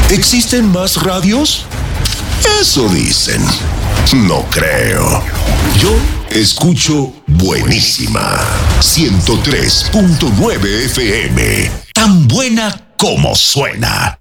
¿Existen más radios? Eso dicen. No creo. Yo escucho Buenísima 103.9 FM. Tan buena como suena.